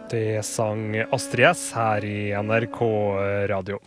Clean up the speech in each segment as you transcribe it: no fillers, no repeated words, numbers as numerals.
Det sang Astrid S her i NRK Radio.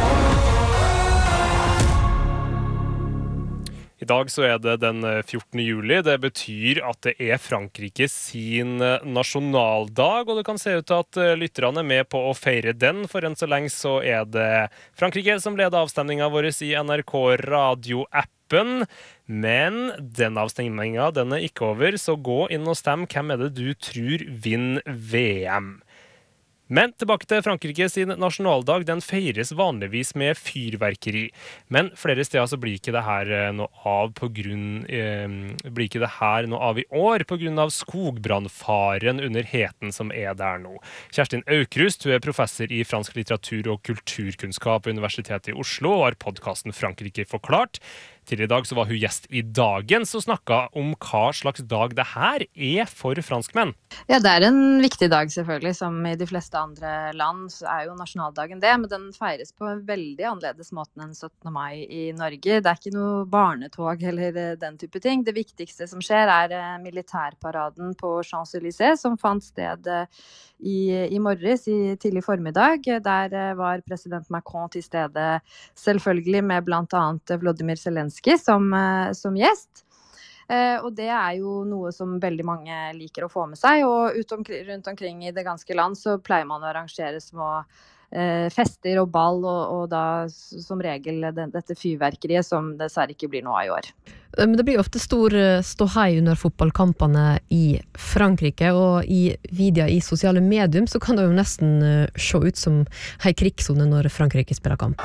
I dag så det den 14. juli. Det betyr at det Frankrike sin nasjonaldag, og det kan se ut til at lytterne med på å feire den. For enn så lenge så det Frankrike som leder avstemningen vår i NRK Radio-appen. Men den avstemningen, den ikke over, så gå inn og stem. Hvem det du tror vinner VM? Men tilbake til Frankrike sin nasjonaldag, den feires vanligvis med fyrverkeri. Men flere steder så blir ikke det her noe av blir ikke det her noe av i år på grunn av skogbrannfaren under heten som der nå. Kjerstin Aukrust, hun professor i fransk litteratur og kulturkunnskap ved Universitetet i Oslo og har podcasten Frankrike forklart. Til i dag så var hun gjest i Dagen, så snakket om hva slags dag det her for franskmenn. Ja, det en viktig dag selvfølgelig, som i de fleste andre land så jo nasjonaldagen det, men den feires på en veldig annerledes måte enn 17. mai i Norge. Det ikke noe barnetog eller den type ting. Det viktigste som skjer militærparaden på Champs-Élysées, som fant sted i morges, i tidlig formiddag. Der var president Macron til stede, selvfølgelig med blant annet Volodymyr Zelensky som gjest. Og det jo noe som veldig mange liker å få med seg, og rundt omkring i det ganske land så pleier man å arrangere små fester og ball, og da som regel dette fyrverkeriet som dessverre ikke blir noe av i år. Men det blir ofte stor ståhei under fotballkampene i Frankrike, og i videoer i sosiale medier så kan det jo nesten se ut som en krigszone når Frankrike spiller kamp.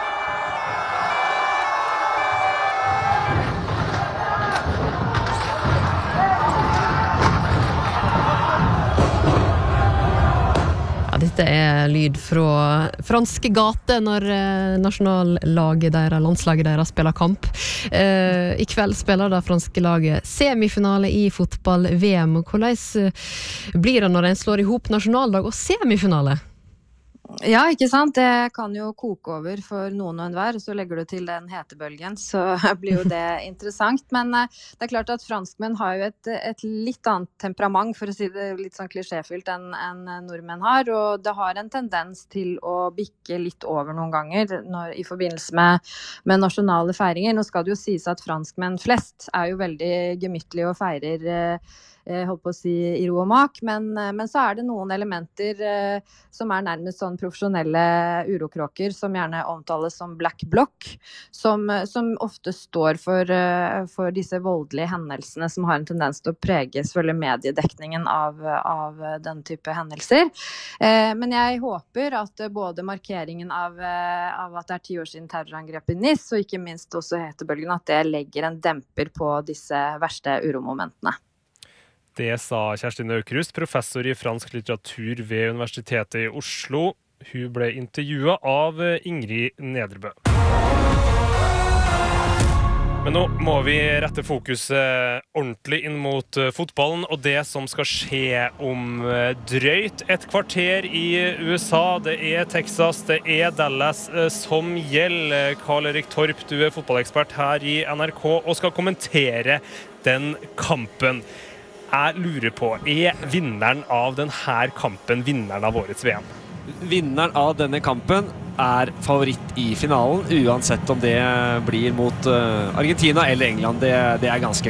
Dette lyd fra franske gater når nasjonallaget deres, landslaget deres spiller kamp. I kveld spiller det franske laget semifinale i fotball-VM. Hvordan blir det når en slår ihop nasjonaldag og semifinale? Ja, ikke sant? Det kan jo koke over for noen og enhver, så legger du til den hetebølgen, så blir jo det interessant. Men det klart at franskmenn har jo et litt annet temperament, for å si det litt sånn klisjéfylt enn nordmenn har, og det har en tendens til å bikke litt over noen ganger i forbindelse med nasjonale feiringer. Nå skal det jo sies at franskmenn flest jo veldig gemyttlige og feirer holdt på å si i ro og mak, men så det noen elementer som nærmest sånn profesjonelle urokråker, som gjerne omtales som black bloc, som ofte står for disse voldelige hendelsene som har en tendens til å prege selvfølgelig mediedekningen av den type hendelser. Men jeg håper at både markeringen av at det 10 år siden terrorangrepet i Nice, og ikke minst også hetebølgen, at det legger en demper på disse verste uromomentene. Det sa Kjerstin Aukrust, professor i fransk litteratur ved Universitetet i Oslo. Hun ble intervjuet av Ingrid Nedrebø. Men nå må vi rette fokuset ordentlig inn mot fotballen, og det som skal skje om drøyt et kvarter i USA. Det Texas, det Dallas som gjelder. Karl-Erik Torp, du fotballekspert her i NRK, og skal kommentere den kampen. Jeg lurer på, vinneren av denne kampen vinneren av årets VM? Vinneren av denne kampen favoritt i finalen, uansett om det blir mot Argentina eller England. Det ganske